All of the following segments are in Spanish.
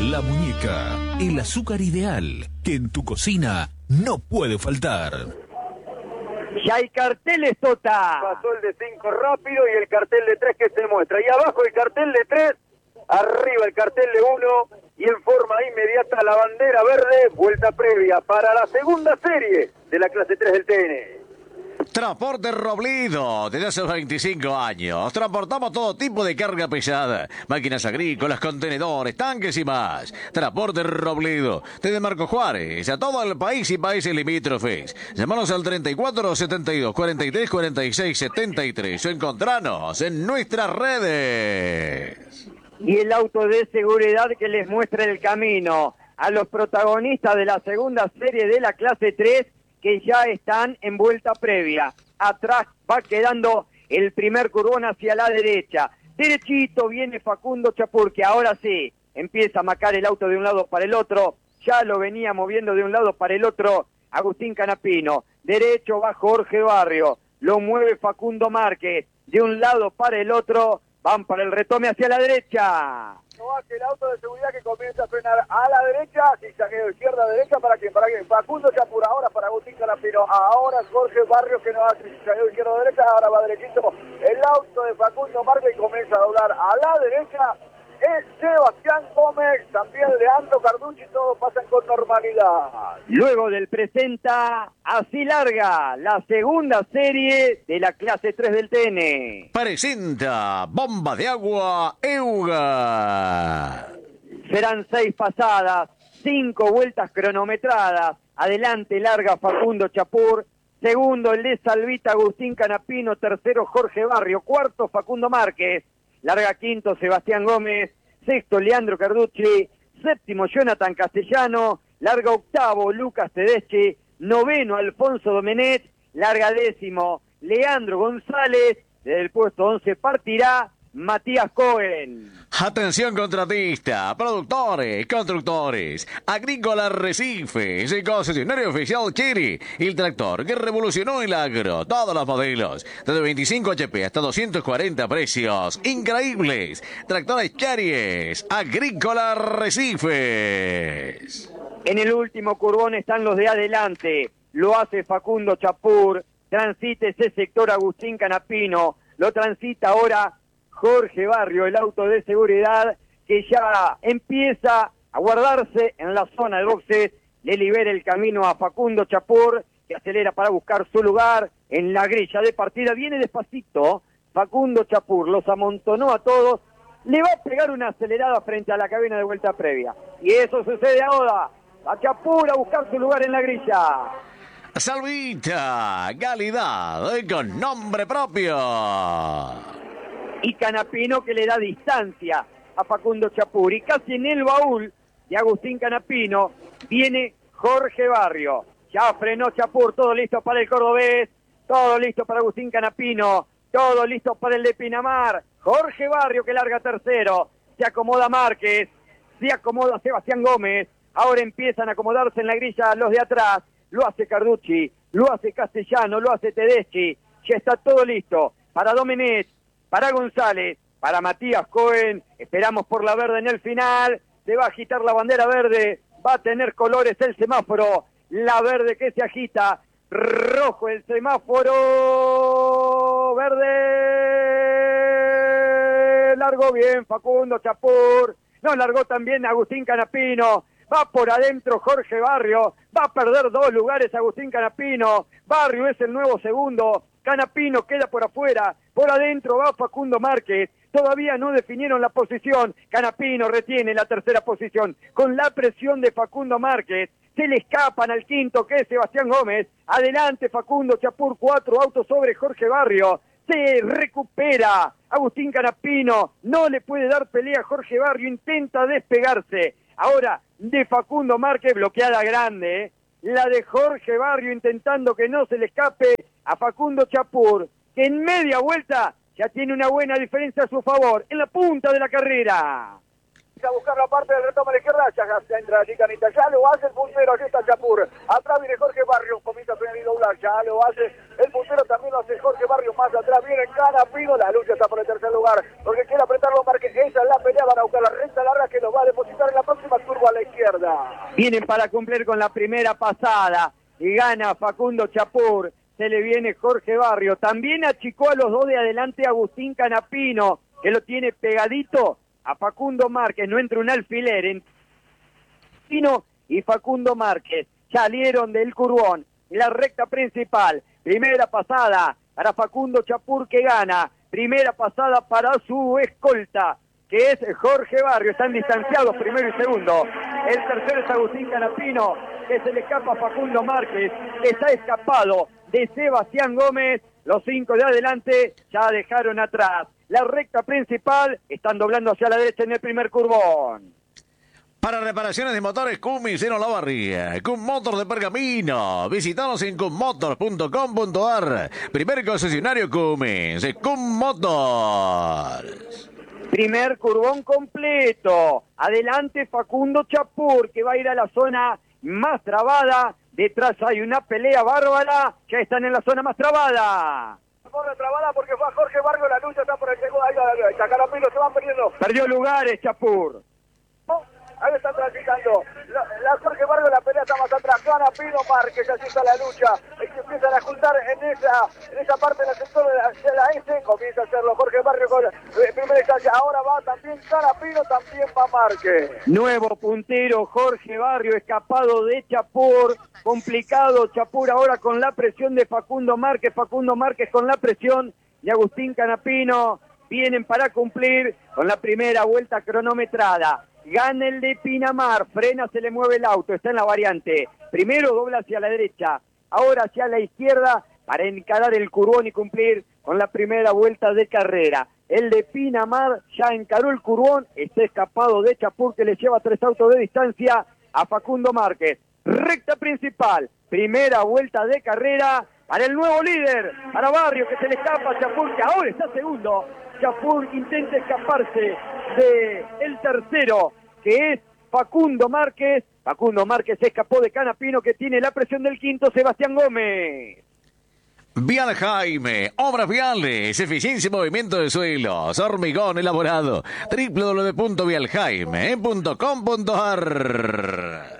La Muñeca, el azúcar ideal que en tu cocina no puede faltar. Ya hay carteles, Tota. Pasó el de 5 rápido y el cartel de 3 que se muestra. Y abajo el cartel de 3, arriba el cartel de 1 y en forma inmediata la bandera verde, vuelta previa para la segunda serie de la clase 3 del TN. Transporte Robledo, desde hace 25 años. Transportamos todo tipo de carga pesada. Máquinas agrícolas, contenedores, tanques y más. Transporte Robledo, desde Marco Juárez, a todo el país y países limítrofes. Llámanos al 34 72 43 46 73 o encontranos en nuestras redes. Y el auto de seguridad que les muestra el camino a los protagonistas de la segunda serie de la clase 3, que ya están en vuelta previa. Atrás va quedando el primer curvón hacia la derecha. Derechito viene Facundo Chapur, que ahora sí empieza a macar el auto de un lado para el otro. Ya lo venía moviendo de un lado para el otro Agustín Canapino. Derecho va Jorge Barrio. Lo mueve Facundo Márquez. De un lado para el otro. Van para el retome hacia la derecha. No va que el auto de seguridad que comienza a frenar a la derecha, zigzagueo izquierda a derecha, ¿para quién? Facundo Chapur, ahora para Agustín Canapino, ahora Jorge Barrios que no hace zigzagueo izquierda a derecha, ahora va derechito el auto de Facundo Márquez y comienza a doblar a la derecha. Es Sebastián Gómez, también Leandro Carducci, todos pasan con normalidad. Luego del presenta, así larga la segunda serie de la clase 3 del TN. Presenta Bomba de Agua Euga. Serán 6 pasadas, 5 vueltas cronometradas. Adelante larga Facundo Chapur. Segundo el de Salvita Agustín Canapino. Tercero Jorge Barrio. Cuarto Facundo Márquez. Larga quinto Sebastián Gómez. Sexto Leandro Carducci. Séptimo Jonathan Castellano. Larga octavo Lucas Tedeschi. Noveno Alfonso Domenet. Larga décimo Leandro González. Desde el puesto 11 partirá Matías Cohen. Atención contratista, productores, constructores, Agrícola Arrecifes, el concesionario oficial Cherry, el tractor que revolucionó el agro, todos los modelos, desde 25 HP hasta 240 precios, increíbles, tractores Cherry, Agrícola Arrecifes. En el último curvón están los de adelante, lo hace Facundo Chapur, transita ese sector Agustín Canapino, lo transita ahora Jorge Barrio, el auto de seguridad que ya empieza a guardarse en la zona de boxes, le libera el camino a Facundo Chapur, que acelera para buscar su lugar en la grilla de partida. Viene despacito Facundo Chapur, los amontonó a todos, le va a pegar una acelerada frente a la cabina de vuelta previa. Y eso sucede ahora, a Chapur a buscar su lugar en la grilla. Salvita, calidad con nombre propio. Y Canapino que le da distancia a Facundo Chapur. Y casi en el baúl de Agustín Canapino viene Jorge Barrio. Ya frenó Chapur, todo listo para el cordobés, todo listo para Agustín Canapino, todo listo para el de Pinamar. Jorge Barrio que larga tercero, se acomoda Márquez, se acomoda Sebastián Gómez. Ahora empiezan a acomodarse en la grilla los de atrás. Lo hace Carducci, lo hace Castellano, lo hace Tedeschi. Ya está todo listo para Domenech, para González, para Matías Cohen. Esperamos por la verde en el final. Se va a agitar la bandera verde. Va a tener colores el semáforo. La verde que se agita. Rojo el semáforo. Verde. Largó bien Facundo Chapur. No largó también Agustín Canapino. Va por adentro Jorge Barrio. Va a perder 2 lugares Agustín Canapino. Barrio es el nuevo segundo. Canapino queda por afuera, por adentro va Facundo Márquez, todavía no definieron la posición, Canapino retiene la tercera posición, con la presión de Facundo Márquez, se le escapan al quinto que es Sebastián Gómez, adelante Facundo Chapur, 4 autos sobre Jorge Barrio, se recupera Agustín Canapino, no le puede dar pelea a Jorge Barrio, intenta despegarse, ahora de Facundo Márquez, bloqueada grande, la de Jorge Barrio intentando que no se le escape a Facundo Chapur, que en media vuelta ya tiene una buena diferencia a su favor, en la punta de la carrera. A buscar la parte del retoma a la izquierda, ya entra allí Canita, ya lo hace el puntero, allí está Chapur, atrás viene Jorge Barrios, comienza a frenar y doblar, ya lo hace el puntero, también lo hace Jorge Barrios, más atrás viene Canapino, la lucha está por el tercer lugar, porque quiere apretarlo Márquez, esa es la pelea, van a buscar la recta larga que nos va a depositar en la próxima curva a la izquierda. Vienen para cumplir con la primera pasada y gana Facundo Chapur, se le viene Jorge Barrios, también achicó a los dos de adelante Agustín Canapino, que lo tiene pegadito a Facundo Márquez, no entra un alfiler en Pino y Facundo Márquez, salieron del curvón, la recta principal, primera pasada para Facundo Chapur que gana, primera pasada para su escolta, que es Jorge Barrio, están distanciados primero y segundo, el tercero es Agustín Canapino, que se le escapa a Facundo Márquez, que está escapado de Sebastián Gómez, los 5 de adelante ya dejaron atrás. La recta principal, están doblando hacia la derecha en el primer curvón. Para reparaciones de motores Cummins en Olavarría, Cum Motor de Pergamino. Visítanos en cummotors.com.ar. Primer concesionario Cummins, Cum Motors. Primer curvón completo. Adelante Facundo Chapur, que va a ir a la zona más trabada. Detrás hay una pelea bárbara. Ya están en la zona más trabada. Corre trabada porque fue a Jorge Barrios, la lucha está por el segundo, ahí va, Canapino se van perdiendo. Perdió lugares Chapur. Ahí están transitando. La Jorge Barrios, la pelea está más atrás. Canapino Márquez, así está la lucha. Y se empiezan a juntar en esa parte del sector de la S. Comienza a hacerlo Jorge Barrios con primera instancia. Ahora va también Canapino, también va Márquez. Nuevo puntero Jorge Barrio, escapado de Chapur. Complicado Chapur ahora con la presión de Facundo Márquez. Facundo Márquez con la presión de Agustín Canapino. Vienen para cumplir con la primera vuelta cronometrada. Gana el de Pinamar, frena, se le mueve el auto, está en la variante. Primero dobla hacia la derecha, ahora hacia la izquierda para encarar el curvón y cumplir con la primera vuelta de carrera. El de Pinamar ya encaró el curvón, está escapado de Chapur que le lleva 3 autos de distancia a Facundo Márquez. Recta principal, primera vuelta de carrera para el nuevo líder, para Barrio que se le escapa a Chapur que ahora está segundo. Chapur intenta escaparse del tercero, que es Facundo Márquez. Facundo Márquez se escapó de Canapino, que tiene la presión del quinto, Sebastián Gómez. Vial Jaime, obras viales, eficiencia y movimiento de suelos, hormigón elaborado, www.vialjaime.com.ar.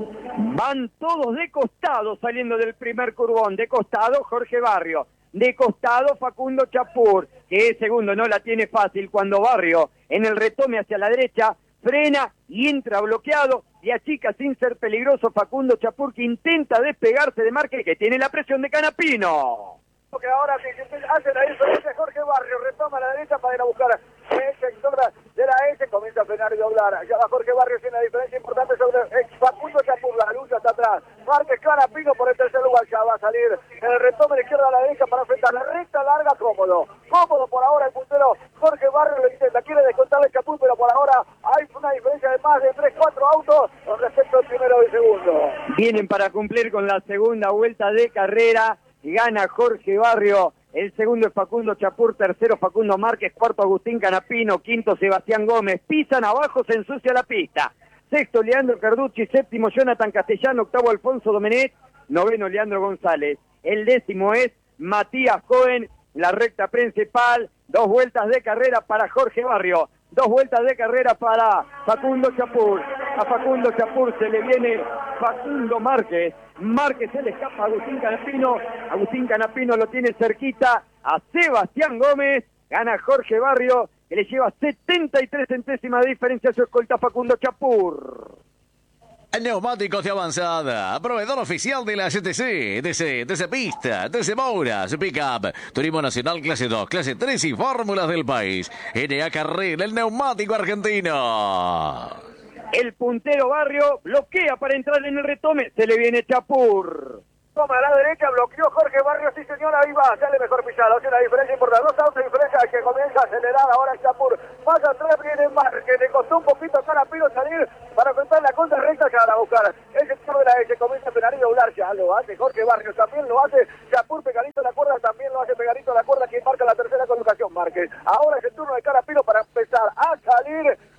Van todos de costado saliendo del primer curvón. De costado Jorge Barrio, de costado Facundo Chapur, que es segundo, no la tiene fácil cuando Barrio en el retome hacia la derecha frena y entra bloqueado y achica sin ser peligroso Facundo Chapur, que intenta despegarse de Márquez, que tiene la presión de Canapino. Porque ahora hace la diferencia Jorge Barrio, retoma a la derecha para ir a buscar el sector de la S, comienza a frenar y doblar. Ya va Jorge Barrio, tiene una diferencia importante sobre Facundo Chapur, la lucha está atrás. Márquez Canapino por el tercer lugar, ya va a salir en el retome de la izquierda a la derecha para enfrentar la recta larga, cómodo por ahora el puntero Jorge Barrio lo intenta, quiere descontarle Chapur, pero por ahora hay una diferencia de más de 3-4 autos con respecto al primero y segundo. Vienen para cumplir con la segunda vuelta de carrera. Gana Jorge Barrio, el segundo es Facundo Chapur, tercero Facundo Márquez, cuarto Agustín Canapino, quinto Sebastián Gómez. Pisan abajo, se ensucia la pista. Sexto Leandro Carducci, séptimo Jonathan Castellano, octavo Alfonso Domenech, noveno Leandro González. El décimo es Matías Cohen, la recta principal, 2 vueltas de carrera para Jorge Barrio. 2 vueltas de carrera para Facundo Chapur. A Facundo Chapur se le viene Facundo Márquez. Márquez se le escapa a Agustín Canapino. Agustín Canapino lo tiene cerquita a Sebastián Gómez. Gana Jorge Barrio, que le lleva 73 centésimas de diferencia a su escolta Facundo Chapur. Neumáticos de avanzada, proveedor oficial de la STC, TC Pista, TC Mouras, Pickup, Turismo Nacional Clase 2, Clase 3 y fórmulas del país. NA Carrera, el neumático argentino. El puntero Barrio bloquea para entrar en el retome, se le viene Chapur. Toma a la derecha, bloqueó Jorge Barrio, sí señor, ahí va, sale mejor pisado, hace una diferencia importante, 2 autos de diferencia que comienza a acelerar ahora Chapur, más atrás viene Márquez, le costó un poquito a Canapino salir para enfrentar la contra recta, ya la buscar, el sector de la S comienza a frenar y doblar, ya lo hace Jorge Barrio, también lo hace Chapur pegadito a la cuerda, también lo hace pegadito a la cuerda, quien marca la tercera colocación, Márquez, ahora es el turno de Canapino para empezar a salir, a buscar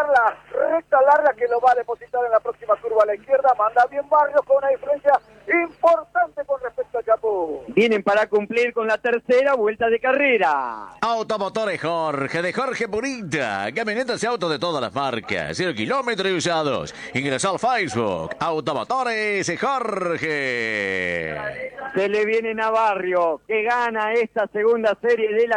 buscar la recta larga que lo va a depositar en la próxima curva a la izquierda. Manda bien Barrios con una diferencia importante con respecto a Chapur. Vienen para cumplir con la tercera vuelta de carrera. Automotores Jorge, de Jorge Purita. Camionetas y autos de todas las marcas. 0 kilómetros y usados. Ingresa al Facebook. Automotores Jorge. Se le vienen a Barrio, que gana esta segunda serie de la